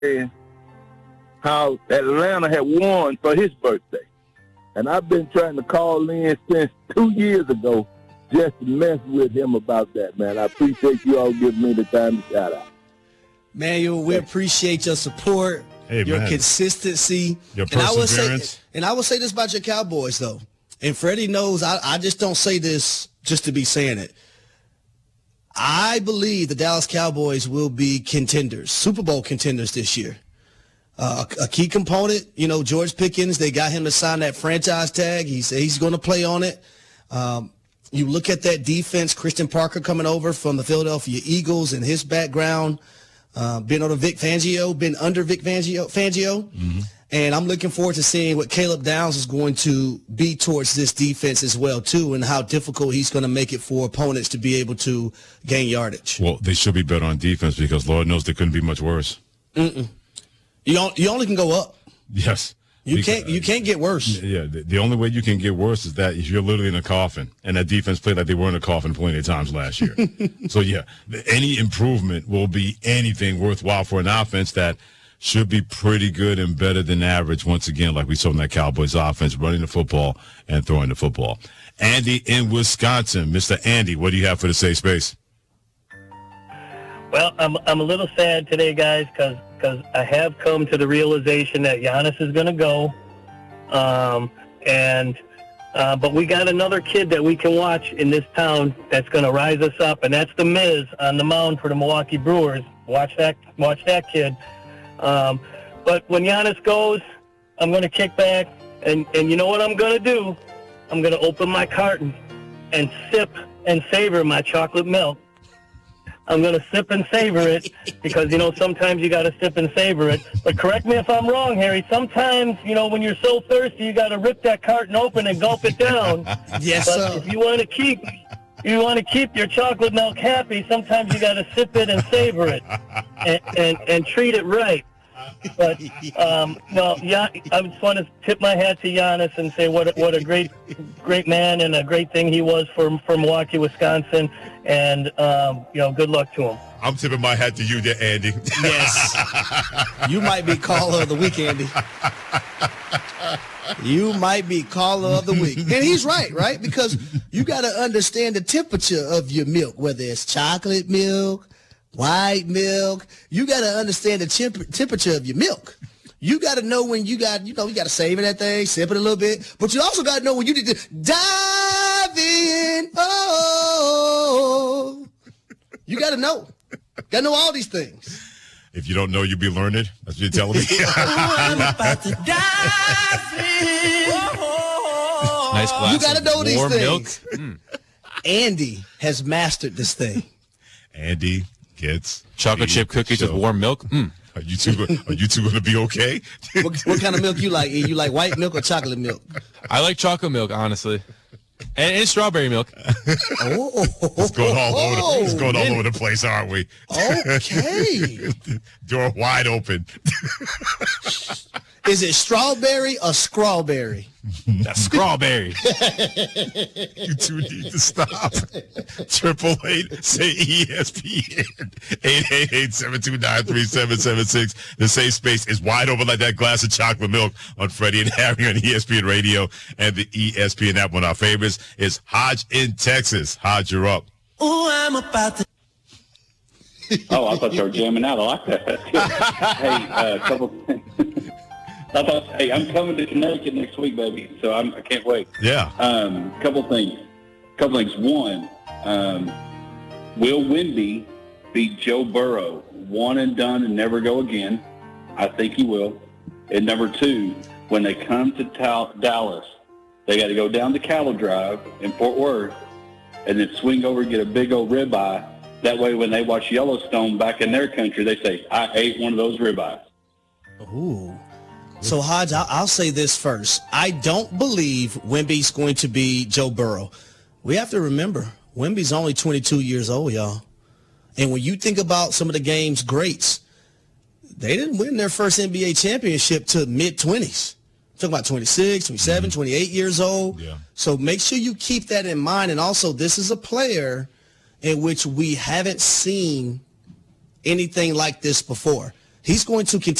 how Atlanta had won for his birthday. And I've been trying to call in since 2 years ago just to mess with him about that, man. I appreciate you all giving me the time to shout out. Manuel, we appreciate your support, your consistency. Your perseverance. And I will say this about your Cowboys, though. And Freddie knows I just don't say this just to be saying it. I believe the Dallas Cowboys will be contenders, Super Bowl contenders this year. A key component, George Pickens, they got him to sign that franchise tag. He said he's going to play on it. You look at that defense, Christian Parker coming over from the Philadelphia Eagles and his background, been under Vic Fangio. Mm-hmm. And I'm looking forward to seeing what Caleb Downs is going to be towards this defense as well, too, and how difficult he's going to make it for opponents to be able to gain yardage. Well, they should be better on defense because Lord knows they couldn't be much worse. You only can go up. Yes. You can't get worse. Yeah, the only way you can get worse is that if you're literally in a coffin, and that defense played like they were in a coffin plenty of times last year. So, yeah, any improvement will be anything worthwhile for an offense that should be pretty good and better than average, once again, like we saw in that Cowboys offense, running the football and throwing the football. Andy in Wisconsin. Mr. Andy, what do you have for the safe space? Well, I'm a little sad today, guys, because I have come to the realization that Giannis is going to go, but we got another kid that we can watch in this town that's going to rise us up, and that's the Miz on the mound for the Milwaukee Brewers. Watch that kid. But when Giannis goes, I'm going to kick back, and you know what I'm going to do? I'm going to open my carton and sip and savor my chocolate milk. I'm going to sip and savor it because, sometimes you got to sip and savor it. But correct me if I'm wrong, Harry. Sometimes, when you're so thirsty, you got to rip that carton open and gulp it down. Yes, but sir. If you want to keep your chocolate milk happy, sometimes you got to sip it and savor it and treat it right. But I just want to tip my hat to Giannis and say what a great man and a great thing he was for Milwaukee, Wisconsin, and good luck to him. I'm tipping my hat to you there, Andy. Yes. You might be caller of the week, Andy. You might be caller of the week. And he's right? Because you got to understand the temperature of your milk, whether it's chocolate milk, white milk. You got to understand the temperature of your milk. You got to know when you got to savor that thing, sip it a little bit. But you also got to know when you need to dive in. Oh, you got to know. Got to know all these things. If you don't know, you'll be learned. That's what you're telling me. I'm about to dive in. Nice glass. You got to know these things. Milk. Andy has mastered this thing. Andy gets chocolate chip cookies with warm milk. Are you two going to be okay? What kind of milk you like? You like white milk or chocolate milk? I like chocolate milk, honestly. And strawberry milk. It's going all over the place, aren't we? Okay. Door wide open. Is it strawberry or scrawberry? That's strawberry. You two need to stop. 888 say ESPN. 888-729-3776. The safe space is wide open like that glass of chocolate milk on Freddie and Harry on ESPN Radio and the ESPN app. One of our favorites is Hodge in Texas. Hodge, you're up. Oh, I'm about to. Oh, I thought you were jamming out. I like that. Hey, a couple things. I'm coming to Connecticut next week, baby. So I can't wait. Yeah. Couple things. One, will Wemby beat Joe Burrow one and done and never go again? I think he will. And number two, when they come to Dallas, they got to go down to Cattle Drive in Fort Worth and then swing over and get a big old ribeye. That way, when they watch Yellowstone back in their country, they say, I ate one of those ribeyes. Ooh. So, Hodge, I'll say this first. I don't believe Wemby's going to be Joe Burrow. We have to remember, Wemby's only 22 years old, y'all. And when you think about some of the game's greats, they didn't win their first NBA championship to mid-20s. Talking about 26, 27, 28 years old. Yeah. So make sure you keep that in mind. And also, this is a player in which we haven't seen anything like this before. He's going to continue